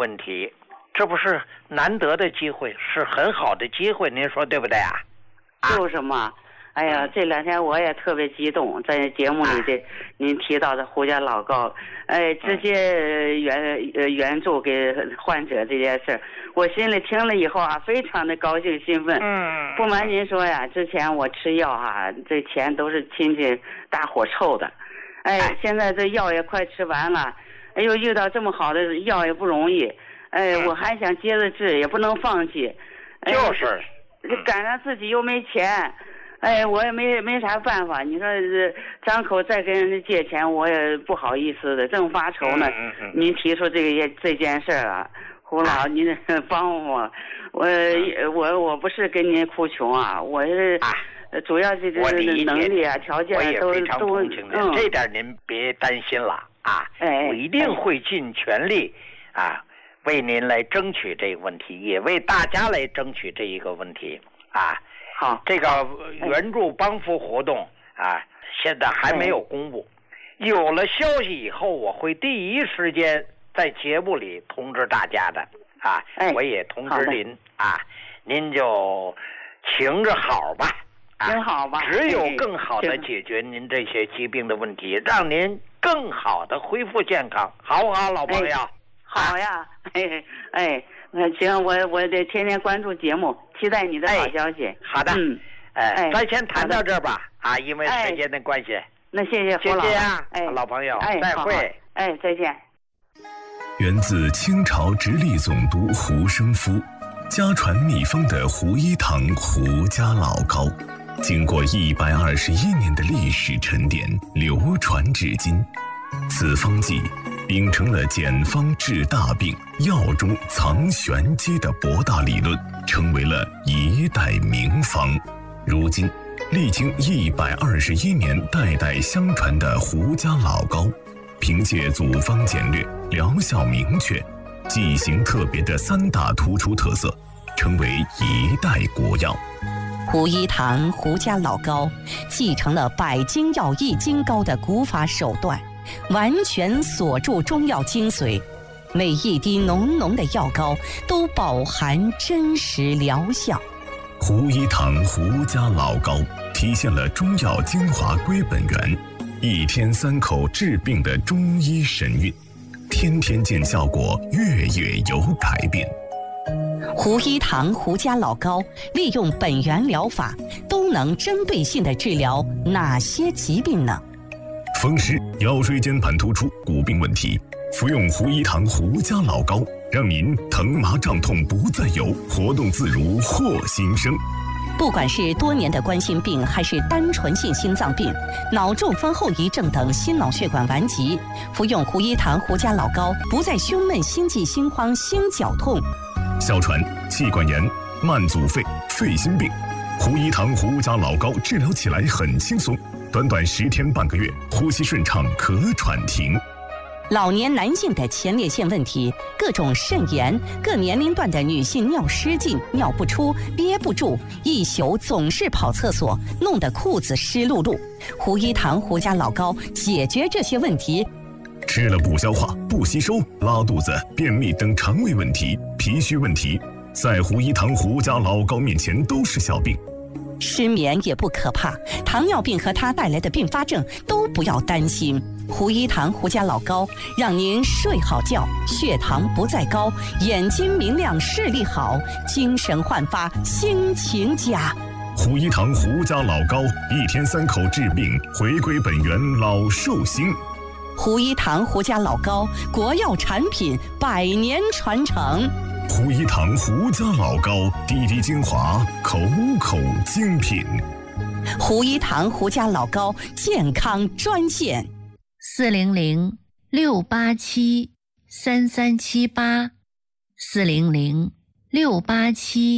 问题，这不是难得的机会，是很好的机会，您说对不对啊？ 就是嘛。哎呀，这2天我也特别激动，在节目里的您提到的胡家老高，直接援助给患者这件事，我心里听了以后啊，非常的高兴兴奋。不瞒您说呀，之前我吃药这钱都是亲戚大伙凑的，现在这药也快吃完了，又遇到这么好的药也不容易，我还想接着治，也不能放弃。 就是赶上自己又没钱。我也没啥办法。你说张口再跟人家借钱，我也不好意思的，正发愁呢。您提出这件事啊，胡老，您帮我，我不是跟您哭穷啊，我是主要这能力啊、条件都非常同情您，这点您别担心了啊。我一定会尽全力为您来争取这个问题，也为大家来争取这一个问题啊。 好， 这个援助帮扶活动现在还没有公布，有了消息以后，我会第一时间在节目里通知大家的我也通知您您就请着好吧， 挺好吧， 只有更好的解决您这些疾病的问题，让您更好的恢复健康，好不好，老朋友？ 好呀，行，我得天天关注节目，期待你的好消息。 好的，咱先谈到这儿吧，因为时间的关系。 那谢谢胡老， 谢谢老朋友，再会。 再见。 源自清朝直隶总督胡生夫，家传秘方的胡一堂胡家老膏，经过121年的历史沉淀，流传至今。此方剂秉承了简方治大病、药中藏玄机的博大理论，成为了一代名方。如今历经121年代代相传的胡家老膏，凭借组方简略、疗效明确、剂型特别的3大突出特色，成为一代国药。 胡一堂胡家老膏继承了百金药益金膏的古法手段，完全锁住中药精髓，每一滴浓浓的药膏都饱含真实疗效。 胡一堂胡家老膏体现了中药精华归本源，1天3口治病的中医神韵，天天见效果，月月有改变。 胡一堂胡家老膏利用本源疗法，都能针对性地治疗哪些疾病呢？ 风湿、腰椎间盘突出、骨病问题，服用胡一堂胡家老膏，让您疼麻胀痛不再有，活动自如获新生。 不管是多年的冠心病，还是单纯性心脏病、脑中风后遗症等心脑血管顽疾，服用胡一堂胡家老膏，不再胸闷、心悸、心慌、心绞痛。 哮喘、气管炎、慢阻肺、肺心病，胡一堂胡家老膏治疗起来很轻松，短短10天半个月，呼吸顺畅，咳喘停。 老年男性的前列腺问题，各种肾炎，各年龄段的女性尿失禁、尿不出、憋不住，一宿总是跑厕所，弄得裤子湿漉漉。胡一堂胡家老膏解决这些问题。 吃了不消化、不吸收、拉肚子、便秘等肠胃问题、脾虚问题，在胡一堂胡家老膏面前都是小病。 失眠也不可怕，糖尿病和它带来的并发症都不要担心。胡一堂胡家老膏让您睡好觉，血糖不再高，眼睛明亮，视力好，精神焕发，心情佳。 胡一堂胡家老膏1天3口治病，回归本源，老寿星。 胡一堂胡家老膏，国药产品，100年传承。 胡一堂胡家老膏，滴滴精华，口口精品。 胡一堂胡家老膏健康专线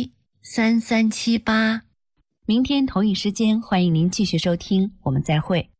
400-687-3378，400-687-3378。明天同一时间，欢迎您继续收听，我们再会。